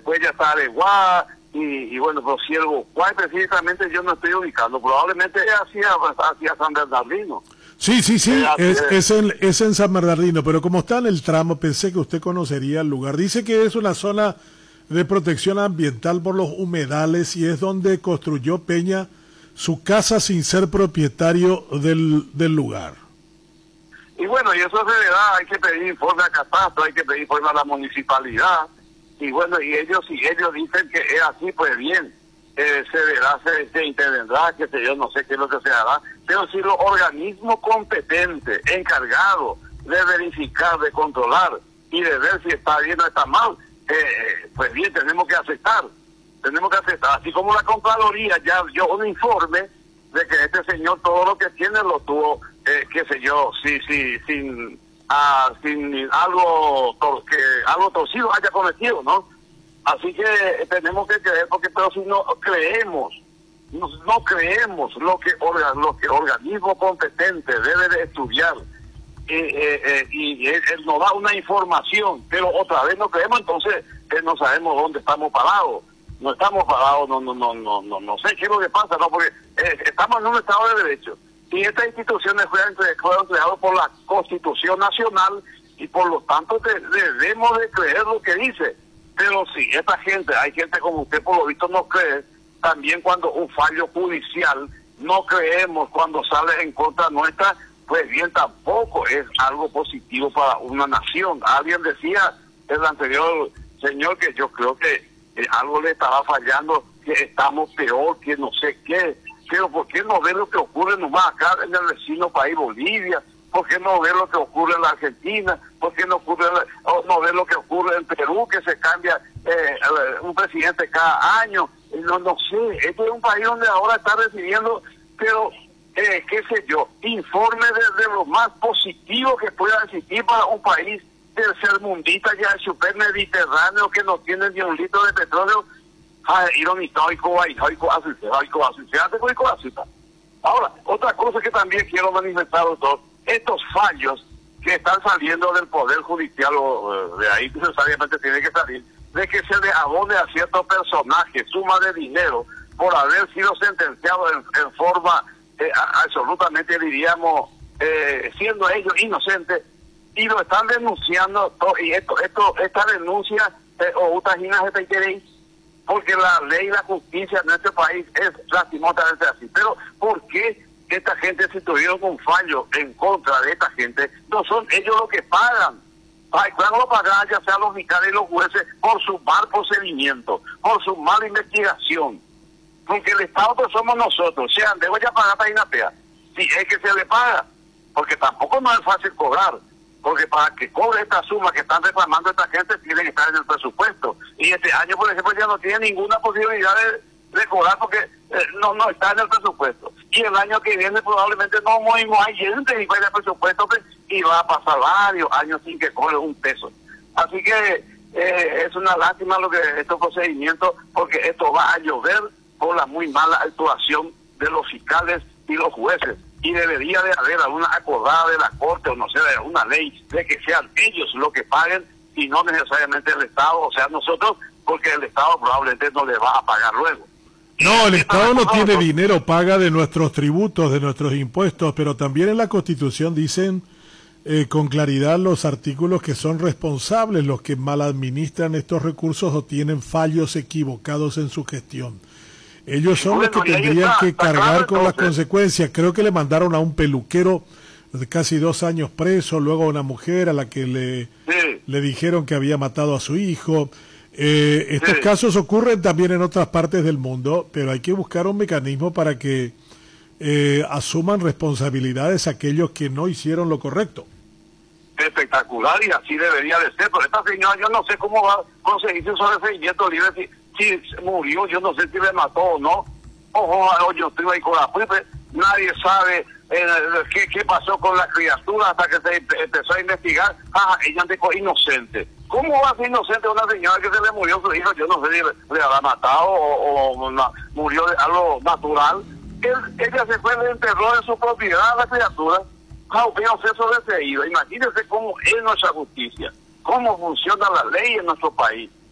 después ya está Areguá, y bueno, pero si el Guay precisamente yo no estoy ubicando, probablemente hacia San Bernardino. Sí, es en San Bernardino, pero como está en el tramo, pensé que usted conocería el lugar. Dice que es una zona de protección ambiental por los humedales y es donde construyó Peña su casa sin ser propietario del lugar. Y bueno, y eso se le da, hay que pedir informe a catastro, hay que pedir informe a la municipalidad, y bueno, y ellos dicen que es así, pues bien, se verá, se intervendrá, que yo no sé qué es lo que se hará, pero si los organismos competentes, encargados de verificar, de controlar y de ver si está bien o está mal, pues bien, tenemos que aceptar, así como la Contraloría ya dio un informe de que este señor todo lo que tiene lo tuvo, qué sé yo, sin algo torcido haya cometido, ¿no? Así que tenemos que creer, pero si no creemos lo que organismo competente debe de estudiar, y él nos da una información, pero otra vez no creemos, entonces no sabemos dónde estamos parados. No estamos parados, no sé qué es lo que pasa, ¿no? Porque estamos en un Estado de Derecho y estas instituciones fueron creadas por la Constitución Nacional y por lo tanto debemos de creer lo que dice. Pero si esta gente, hay gente como usted por lo visto no cree, también cuando un fallo judicial no creemos cuando sale en contra nuestra, pues bien, tampoco es algo positivo para una nación. Alguien decía, el anterior señor, que yo creo que algo le estaba fallando, que estamos peor, que no sé qué, pero ¿por qué no ver lo que ocurre nomás acá en el vecino país Bolivia? ¿Por qué no ver lo que ocurre en la Argentina? ¿Por qué no ver lo que ocurre en Perú, que se cambia un presidente cada año? No sé, este es un país donde ahora está recibiendo, pero qué sé yo, informes de lo más positivo que pueda existir para un país tercermundista, ya el super mediterráneo, que no tiene ni un litro de petróleo. Ahora, otra cosa que también quiero manifestar, doctor, estos fallos que están saliendo del Poder Judicial, o de ahí necesariamente tiene que salir, de que se le abone a ciertos personajes suma de dinero por haber sido sentenciados en forma absolutamente, diríamos, siendo ellos inocentes, y lo están denunciando, y esta denuncia, o utajinas de queréis, porque la ley y la justicia en este país es lastimosamente así. Pero ¿por qué esta gente, si tuvieron un fallo en contra de esta gente, no son ellos los que pagan? Claro, lo pagan ya sea los fiscales y los jueces por su mal procedimiento, por su mala investigación. Porque el Estado pues somos nosotros. O sea, debo ya pagar para INAPEA, si es que se le paga, porque tampoco no es fácil cobrar. Porque para que cobre esta suma que están reclamando esta gente, tiene que estar en el presupuesto. Y este año, por ejemplo, ya no tiene ninguna posibilidad de cobrar porque no está en el presupuesto. Y el año que viene probablemente no hay gente y vaya al presupuesto y va a pasar varios años sin que cobre un peso. Así que es una lástima lo que estos procedimientos, porque esto va a llover por la muy mala actuación de los fiscales y los jueces. Y debería de haber alguna acordada de la Corte, o no sé, de alguna ley, de que sean ellos los que paguen y no necesariamente el Estado, o sea, nosotros, porque el Estado probablemente no le va a pagar luego. No, el Estado no tiene dinero, paga de nuestros tributos, de nuestros impuestos, pero también en la Constitución dicen con claridad los artículos que son responsables los que mal administran estos recursos o tienen fallos equivocados en su gestión. Ellos son los que tendrían que cargar con las consecuencias. Creo que le mandaron a un peluquero de casi 2 años preso, luego a una mujer a la que le dijeron que había matado a su hijo. Estos casos ocurren también en otras partes del mundo, pero hay que buscar un mecanismo para que asuman responsabilidades aquellos que no hicieron lo correcto. Espectacular, y así debería de ser, pero esta señora yo no sé cómo va a conseguirse un sobreseimiento libre si murió, yo no sé si le mató o no. Ojo, yo estoy ahí con la prueba, nadie sabe qué pasó con la criatura hasta que se empezó a investigar. Ella dijo inocente. ¿Cómo va a ser inocente una señora que se le murió su hijo? Yo no sé si le habrá matado o murió de algo natural. Ella se fue, le enterró en su propiedad a la criatura. Imagínense cómo es nuestra justicia, cómo funciona la ley en nuestro país.